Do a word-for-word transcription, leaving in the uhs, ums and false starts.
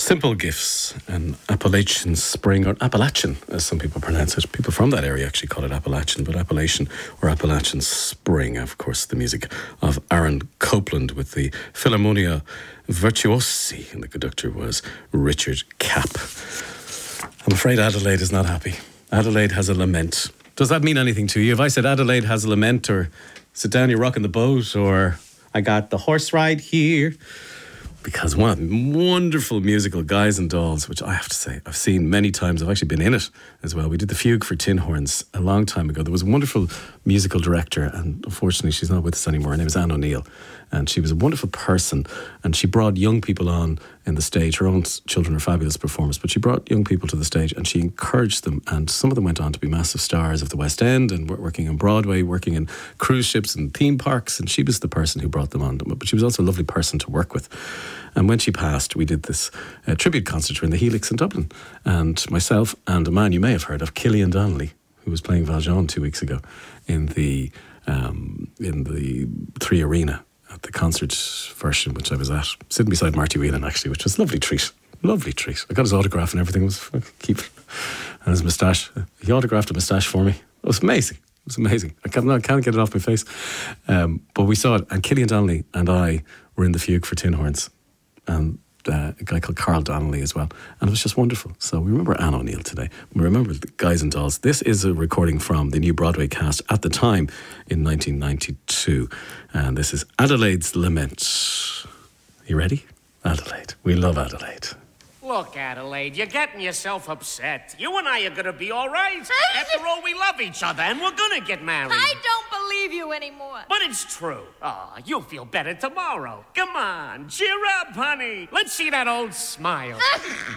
Simple Gifts, an Appalachian Spring, or Appalachian, as some people pronounce it. People from that area actually call it Appalachian, but Appalachian or Appalachian Spring. Of course, the music of Aaron Copland with the Philharmonia Virtuosi, and the conductor was Richard Kapp. I'm afraid Adelaide is not happy. Adelaide has a lament. Does that mean anything to you? If I said Adelaide has a lament, or sit down, you're rocking the boat, or I got the horse ride here? Because one of the wonderful musical Guys and Dolls, which I have to say I've seen many times. I've actually been in it as well. We did the Fugue for Tin Horns a long time ago. There was a wonderful musical director, and unfortunately she's not with us anymore. Her name is Anne O'Neill, and she was a wonderful person, and she brought young people on in the stage. Her own children are fabulous performers, but she brought young people to the stage and she encouraged them, and some of them went on to be massive stars of the West End and were working on Broadway, working in cruise ships and theme parks, and she was the person who brought them on. But she was also a lovely person to work with. And when she passed, we did this uh, tribute concert in the Helix in Dublin, and myself and a man you may have heard of, Killian Donnelly, who was playing Valjean two weeks ago in the um, in the Three Arena at the concert version, which I was at, sitting beside Marty Whelan actually, which was a lovely treat. Lovely treat. I got his autograph and everything. It was keep and his moustache. He autographed a moustache for me. It was amazing. It was amazing. I can't, I can't get it off my face. Um, but we saw it, and Killian Donnelly and I were in the Fugue for Tin Horns, and uh, a guy called Carl Donnelly as well, and it was just wonderful. So we remember Anne O'Neill today. We remember the Guys and Dolls. This is a recording from the new Broadway cast at the time in nineteen ninety-two, and this is Adelaide's Lament. You ready? Adelaide. We love Adelaide. Look, Adelaide, you're getting yourself upset. You and I are gonna be all right. After all, we love each other, and we're gonna get married. I don't believe you anymore. But it's true. Aw, oh, you'll feel better tomorrow. Come on, cheer up, honey. Let's see that old smile.